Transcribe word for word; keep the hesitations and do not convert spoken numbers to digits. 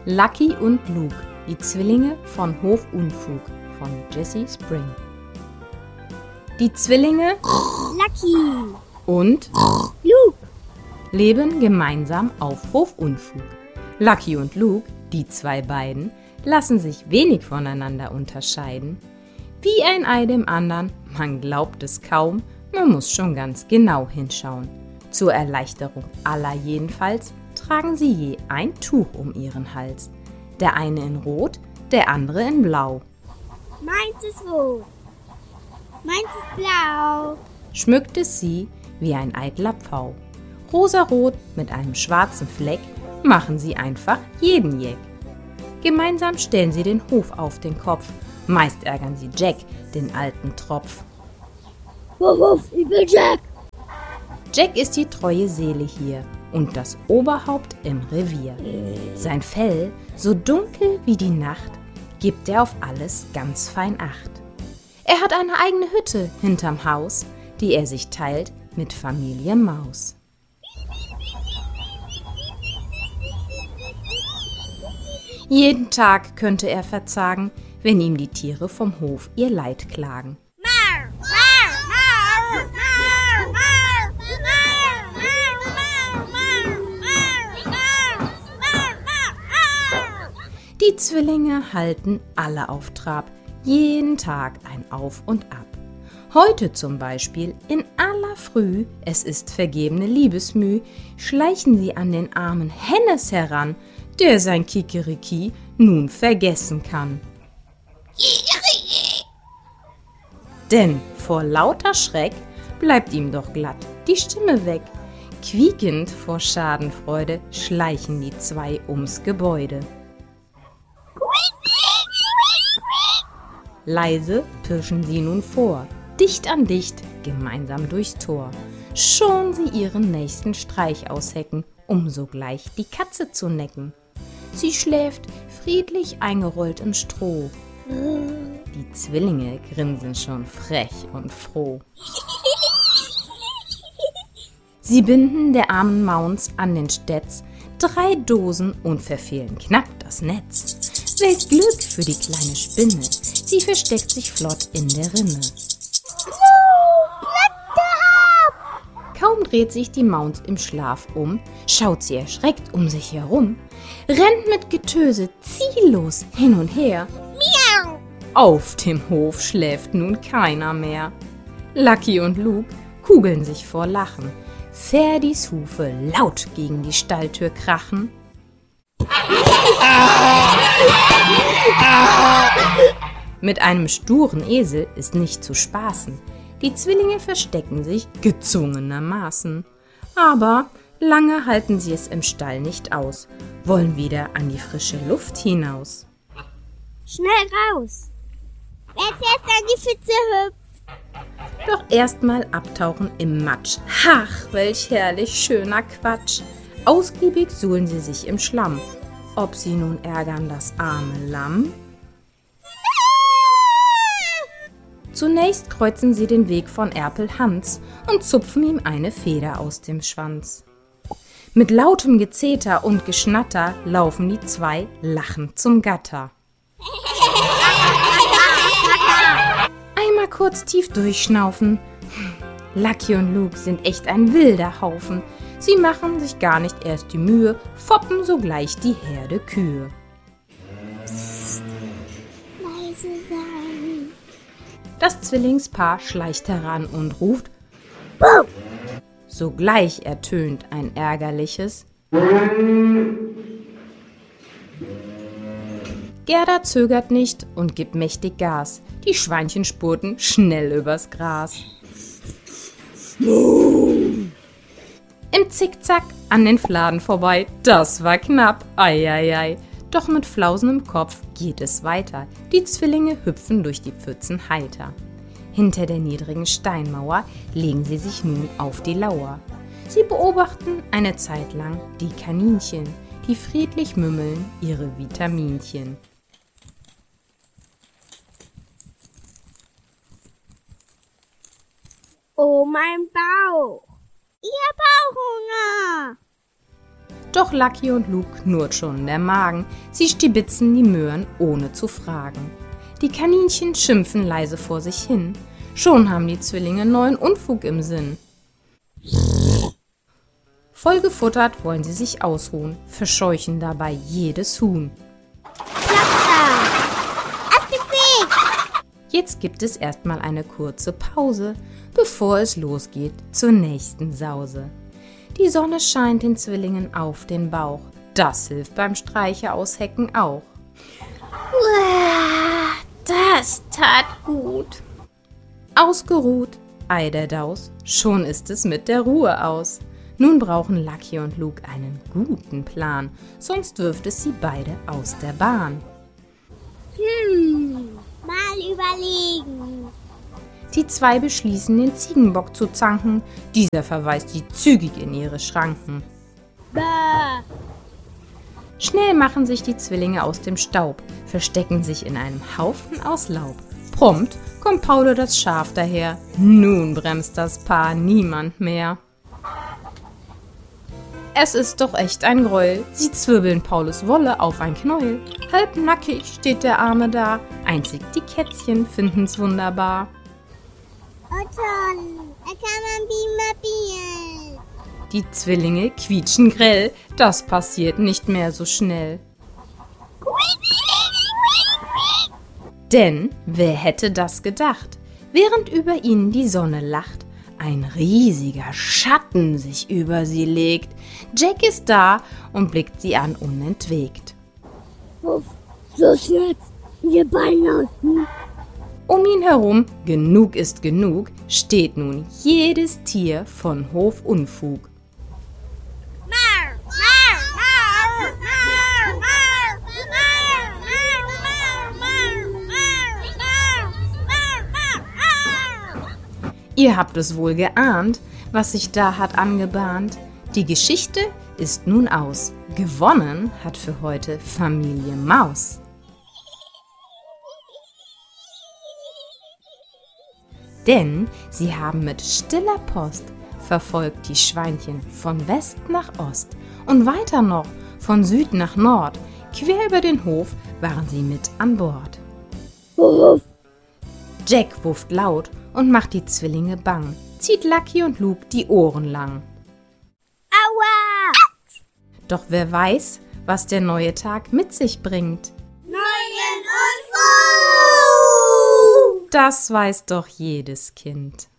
Lucky und Luke, die Zwillinge von Hofunfug von Jessie Spring. Die Zwillinge Lucky und Luke leben gemeinsam auf Hofunfug. Lucky und Luke, die zwei beiden, lassen sich wenig voneinander unterscheiden. Wie ein Ei dem anderen, man glaubt es kaum, man muss schon ganz genau hinschauen. Zur Erleichterung aller jedenfalls tragen sie je ein Tuch um ihren Hals. Der eine in Rot, der andere in Blau. Meins ist rot, meins ist blau. Schmückt es sie wie ein eitler Pfau. Rosarot mit einem schwarzen Fleck machen sie einfach jeden Jeck. Gemeinsam stellen sie den Hof auf den Kopf. Meist ärgern sie Jack, den alten Tropf. Wuff, wuff, ich bin Jack. Jack ist die treue Seele hier und das Oberhaupt im Revier. Sein Fell, so dunkel wie die Nacht, gibt er auf alles ganz fein Acht. Er hat eine eigene Hütte hinterm Haus, die er sich teilt mit Familie Maus. Jeden Tag könnte er verzagen, wenn ihm die Tiere vom Hof ihr Leid klagen. Mar, mar, mar, mar, mar, mar, mar, mar, mar, mar. Die Zwillinge halten alle auf Trab, jeden Tag ein Auf und Ab. Heute zum Beispiel in aller Früh, es ist vergebene Liebesmüh, schleichen sie an den armen Hennes heran, der sein Kikeriki nun vergessen kann. Denn vor lauter Schreck bleibt ihm doch glatt die Stimme weg. Quiekend vor Schadenfreude schleichen die zwei ums Gebäude. Leise pirschen sie nun vor, dicht an dicht, gemeinsam durchs Tor. Schon sie ihren nächsten Streich aushecken, um sogleich die Katze zu necken. Sie schläft friedlich eingerollt im Stroh. Die Zwillinge grinsen schon frech und froh. Sie binden der armen Maus an den Stetz drei Dosen und verfehlen knapp das Netz. Welch Glück für die kleine Spinne, sie versteckt sich flott in der Rinne. Kaum dreht sich die Maus im Schlaf um, schaut sie erschreckt um sich herum, rennt mit Getöse ziellos hin und her. Miau! Auf dem Hof schläft nun keiner mehr. Lucky und Luke kugeln sich vor Lachen. Ferdis Hufe laut gegen die Stalltür krachen. Mit einem sturen Esel ist nicht zu spaßen. Die Zwillinge verstecken sich gezwungenermaßen. Aber lange halten sie es im Stall nicht aus, wollen wieder an die frische Luft hinaus. Schnell raus! Wer zuerst an die Pfütze hüpft. Doch erstmal abtauchen im Matsch. Ach, welch herrlich schöner Quatsch. Ausgiebig suhlen sie sich im Schlamm. Ob sie nun ärgern das arme Lamm? Zunächst kreuzen sie den Weg von Erpel Hans und zupfen ihm eine Feder aus dem Schwanz. Mit lautem Gezeter und Geschnatter laufen die zwei lachend zum Gatter. Einmal kurz tief durchschnaufen. Lucky und Luke sind echt ein wilder Haufen. Sie machen sich gar nicht erst die Mühe, foppen sogleich die Herde Kühe. Psst, leise sein. Das Zwillingspaar schleicht heran und ruft Buh! Sogleich ertönt ein ärgerliches Gerda zögert nicht und gibt mächtig Gas. Die Schweinchen spurten schnell übers Gras. Im Zickzack an den Fladen vorbei, das war knapp, ei, ei, ei. Doch mit flausendem Kopf geht es weiter. Die Zwillinge hüpfen durch die Pfützen heiter. Hinter der niedrigen Steinmauer legen sie sich nun auf die Lauer. Sie beobachten eine Zeit lang die Kaninchen, die friedlich mümmeln ihre Vitaminchen. Oh, mein Bauch! Ihr Bauchhunger! Doch Lucky und Luke knurrt schon der Magen, sie stibitzen die Möhren ohne zu fragen. Die Kaninchen schimpfen leise vor sich hin, schon haben die Zwillinge neuen Unfug im Sinn. Voll gefuttert wollen sie sich ausruhen, verscheuchen dabei jedes Huhn. Jetzt gibt es erstmal eine kurze Pause, bevor es losgeht zur nächsten Sause. Die Sonne scheint den Zwillingen auf den Bauch, das hilft beim Streiche aushecken auch. Das tat gut. Ausgeruht, ei der Daus, schon ist es mit der Ruhe aus. Nun brauchen Lucky und Luke einen guten Plan, sonst wirft es sie beide aus der Bahn. Hm, mal überlegen. Die zwei beschließen, den Ziegenbock zu zanken, dieser verweist sie zügig in ihre Schranken. Bäh. Schnell machen sich die Zwillinge aus dem Staub, verstecken sich in einem Haufen aus Laub. Prompt kommt Paulo das Schaf daher, nun bremst das Paar niemand mehr. Es ist doch echt ein Gräuel, sie zwirbeln Paulos Wolle auf ein Knäuel. Halb nackig steht der Arme da, einzig die Kätzchen finden's wunderbar. Oh toll, da kann man Bimabieren. Die Zwillinge quietschen grell, das passiert nicht mehr so schnell. Denn wer hätte das gedacht, während über ihnen die Sonne lacht, ein riesiger Schatten sich über sie legt. Jack ist da und blickt sie an unentwegt. Uff, los jetzt, wir beiden aus. Um ihn herum, genug ist genug, steht nun jedes Tier von Hofunfug. Ihr habt es wohl geahnt, was sich da hat angebahnt. Die Geschichte ist nun aus. Gewonnen hat für heute Familie Maus. Denn sie haben mit stiller Post verfolgt die Schweinchen von West nach Ost und weiter noch von Süd nach Nord. Quer über den Hof waren sie mit an Bord. Jack wufft laut und macht die Zwillinge bang, zieht Lucky und Luke die Ohren lang. Aua! Doch wer weiß, was der neue Tag mit sich bringt? Neuen Unfug! Das weiß doch jedes Kind.